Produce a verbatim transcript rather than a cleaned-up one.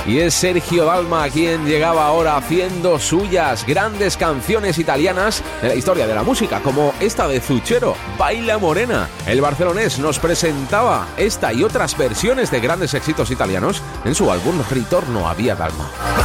Y es Sergio Dalma quien llegaba ahora haciendo suyas grandes canciones italianas de la historia de la música, como esta de Zucchero, Baila Morena. El barcelonés nos presentaba esta y otras versiones de grandes éxitos italianos en su álbum Ritorno a Via Dalma.